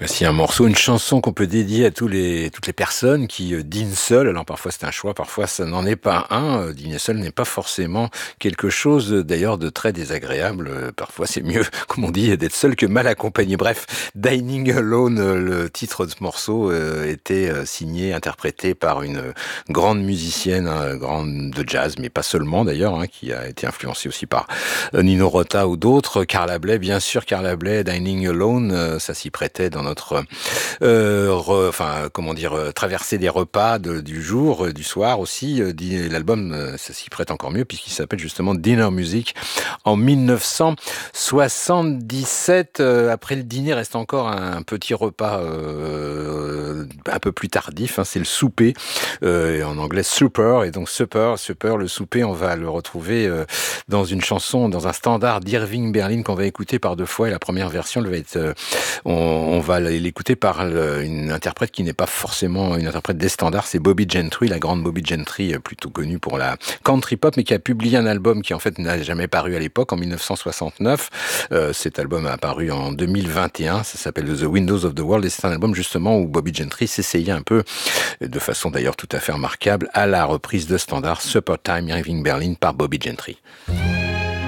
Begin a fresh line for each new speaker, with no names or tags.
C'est un morceau, une chanson qu'on peut dédier à toutes les personnes qui dînent seules. Alors parfois c'est un choix, parfois ça n'en est pas un. Dîner seul n'est pas forcément quelque chose d'ailleurs de très désagréable. Parfois c'est mieux, comme on dit, d'être seul que mal accompagné. Bref, Dining Alone, le titre de ce morceau, était signé, interprété par une grande musicienne, grande de jazz, mais pas seulement d'ailleurs, qui a été influencée aussi par Nino Rota ou d'autres. Carla Bley, bien sûr, Carla Bley, Dining Alone, ça s'y prêtait dans notre traverser des repas du jour, du soir aussi. L'album, ça s'y prête encore mieux puisqu'il s'appelle justement Dinner Music en 1977. Après le dîner reste encore un petit repas un peu plus tardif, c'est le souper, en anglais super, et donc super, le souper, on va le retrouver dans une chanson, dans un standard d'Irving Berlin qu'on va écouter par deux fois, et la première version elle va être on va l'écouter par une interprète qui n'est pas forcément une interprète des standards, c'est Bobby Gentry, la grande Bobby Gentry, plutôt connue pour la country pop, mais qui a publié un album qui en fait n'a jamais paru à l'époque, en 1969. Cet album a apparu en 2021, ça s'appelle The Windows of the World, et c'est un album justement où Bobby Gentry s'essayait un peu, de façon d'ailleurs tout à fait remarquable, à la reprise de standard Supper Time Irving Berlin par Bobby Gentry.